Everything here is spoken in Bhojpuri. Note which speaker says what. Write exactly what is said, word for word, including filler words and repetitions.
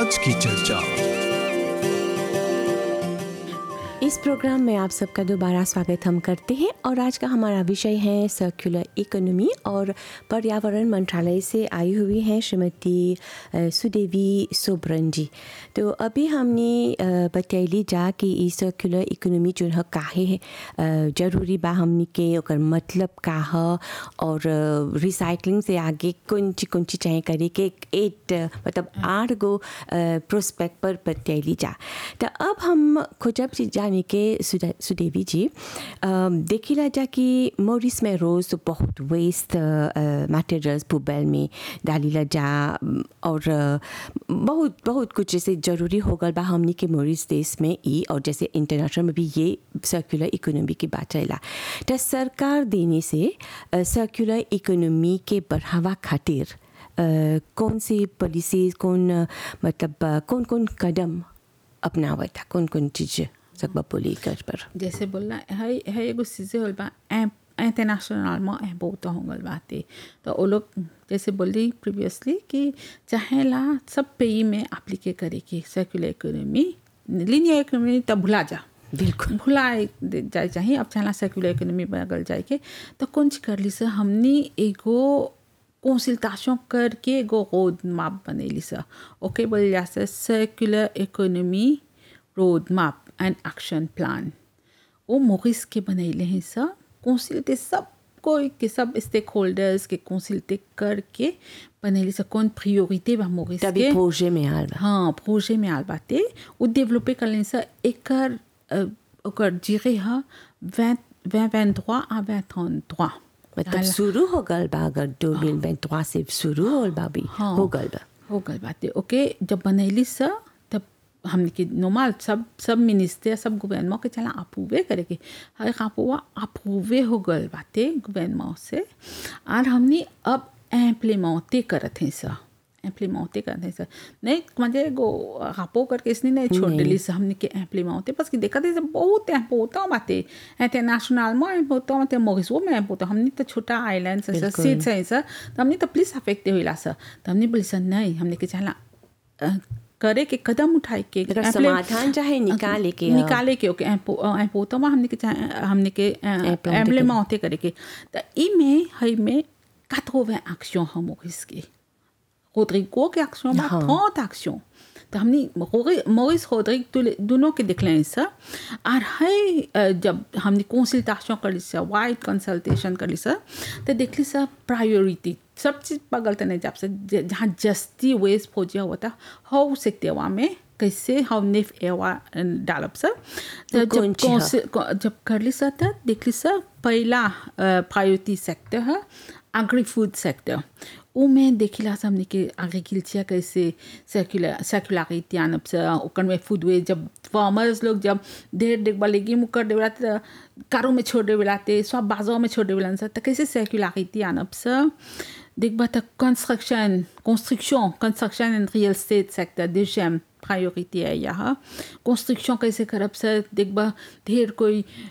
Speaker 1: आज की चर्चा।
Speaker 2: इस प्रोग्राम में आप सबका दोबारा स्वागत हम करते हैं और आज का हमारा विषय है सर्कुलर इकोनॉमी और पर्यावरण मंत्रालय से आई हुई हैं श्रीमती अ, सुदेवी सोब्रन जी। तो अभी हमने अ, बतैली जा कि ई सर्कुलर इकोनॉमी जो है काहे है अ, जरूरी बा हमनी के ओकर मतलब का है और रिसाइकलिंग से आगे कौन ची कौन ची चाहे करे के एट मतलब आठ गो प्रोस्पेक्ट पर बतैली जा। तो अब हम खोजब से जाने के सुदा- सुदेवी जी देखिला जा कि मोरिस में रोज़ तो बहुत वेस्ट मटेरियल्स पुबल में डालीला जा और अ, बहुत बहुत कुछ जैसे ज़रूरी हो गल बा हमनी के मोरिस देश में ई और जैसे इंटरनेशनल में भी ये सर्कुलर इकोनॉमी की बात रहेला। तो सरकार देने से सर्कुलर इकोनॉमी के बढ़ावा खातिर अ, कौन सी पॉलिसीज कौन अ, मतलब अ, कौन कौन कदम अपनावा था कौन कौन चीज़ सकबा बोली कर पर
Speaker 3: जैसे बोलना है है एगो चीज़ें होल बा इंटरनेशनल में बहुत हो गल बाते तो वो लोग जैसे बोली प्रीवियसली कि चाहेला सब पेई में एप्लीके करे कि सर्कुलर इकोनॉमी लिनियर इकोनॉमी तब भुला जा
Speaker 2: बिल्कुल
Speaker 3: भुला जाए चाहिए अब चाहेला सर्कुलर इकोनॉमी बगल जाए के तो कौन चीज कर ली से हमने एगो कंसल्टेशन करके एगो रोड मैप बनेली सा ओके बोल जा से circular economy road map and action plan वो मोरिस के बनैले हैं सा कंसल्टे सब कोई के सब स्टेक होल्डर्स के कंसल्टे करके बनैली सा कौन प्रायोरिटी बा मोरिस
Speaker 2: तभी
Speaker 3: के
Speaker 2: प्रोजे में आल बा।
Speaker 3: हाँ प्रोजे में आल बाते वो डेवलपे कर लें सा एकर अ, ओकर जिरे हा vingt vingt-trois à vingt trente-trois
Speaker 2: मतलब शुरू हो गल बा अगर दो हज़ार तेईस से शुरू होल बा भी
Speaker 3: हाँ।
Speaker 2: हो गल बा।
Speaker 3: हो गल बाते ओके जब बनैली सा तब हमने के नॉर्मल सब सब मिनिस्टर सब गवर्नमेंट के चला अप्रूवे करे के हर अप्रूवा अप्रूवे हो गल बाते गवर्नमेंट से और हमने अब इम्प्लीमेंटे करत हैं सा इम्प्लीमेंटे करते हैं सर नहीं मुझे गो रापो करके इसने नहीं छोड़ दिली से हमने के इम्प्लीमेंटे बस कि देखा थे बहुत इम्पोर्टेंट बातें इंटरनेशनल में इम्पोर्टेंट बातें मोरिस में इम्पोर्टेंट हमने तो छोटा आइलैंड से
Speaker 2: बिल्कुल।
Speaker 3: सीट से सर तो हमने तो प्लीज अफेक्ट हुई सर तो हमने बोली सर नहीं हमने के चला अ, करे के कदम उठाए के
Speaker 2: अगर
Speaker 3: implement-
Speaker 2: समाधान चाहे निकाले के
Speaker 3: निकाले के ओके इम्पोर्टेंट में हमने के चाहे- हमने के
Speaker 2: Implement
Speaker 3: इम्प्लीमेंटे करे के तो ई में हई में quatre-vingts actions हम मोरिस के रोड्रिगो के एक्शन में
Speaker 2: हाँ।
Speaker 3: trente actions तो हमने मोरिस रोड्रिग दोनों के दिखलाए सर और है जब हमने कंसल्टेशन कर ली सर वाइड कंसल्टेशन कर ली सर तो देख ली सर प्रायोरिटी सब चीज़ पगल तो नहीं जब से जहाँ जस्ती वेस्ट पहुँचा हुआ था हो सकते वहाँ में कैसे हम निफ एवा डालब सर तो
Speaker 2: तो कौन
Speaker 3: जब
Speaker 2: ची है?
Speaker 3: कौंसिल- जब कर ली सर तो देख ली सर पहला प्रायोरिटी सेक्टर है एग्री फूड सेक्टर वो में देखिला से हमने के एग्रीकल्चर कैसे सर्कुलर सर्कुलरिटी आनब से ओकर में फूड वे जब फार्मर्स लोग जब ढेर देखबा लेगी मुकर देवला तो कारों में छोड़ देवलाते सब बाजारों में छोड़ देवलन से तो कैसे सर्कुलरिटी आनब से देखबा तो construction construction construction and real estate sector deuxième priority है यहाँ कंस्ट्रक्शन कैसे करब से देखबा ढेर कोई